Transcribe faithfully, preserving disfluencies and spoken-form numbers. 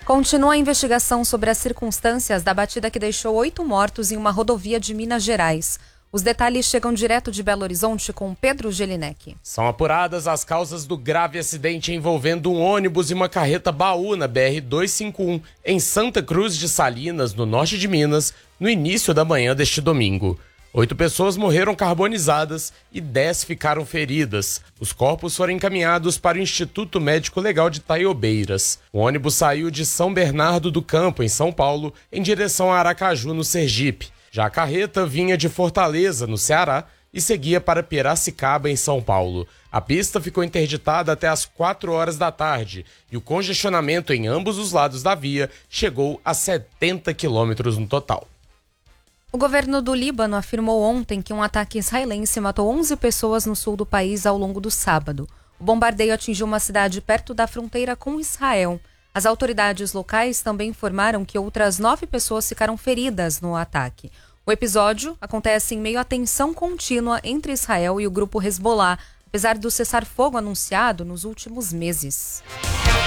Continua a investigação sobre as circunstâncias da batida que deixou oito mortos em uma rodovia de Minas Gerais. Os detalhes chegam direto de Belo Horizonte com Pedro Gelinek. São apuradas as causas do grave acidente envolvendo um ônibus e uma carreta baú na B R duzentos e cinquenta e um, em Santa Cruz de Salinas, no norte de Minas, no início da manhã deste domingo. Oito pessoas morreram carbonizadas e dez ficaram feridas. Os corpos foram encaminhados para o Instituto Médico Legal de Taiobeiras. O ônibus saiu de São Bernardo do Campo, em São Paulo, em direção a Aracaju, no Sergipe. Já a carreta vinha de Fortaleza, no Ceará, e seguia para Piracicaba, em São Paulo. A pista ficou interditada até às quatro horas da tarde e o congestionamento em ambos os lados da via chegou a setenta quilômetros no total. O governo do Líbano afirmou ontem que um ataque israelense matou onze pessoas no sul do país ao longo do sábado. O bombardeio atingiu uma cidade perto da fronteira com Israel. As autoridades locais também informaram que outras nove pessoas ficaram feridas no ataque. O episódio acontece em meio à tensão contínua entre Israel e o grupo Hezbollah, apesar do cessar-fogo anunciado nos últimos meses.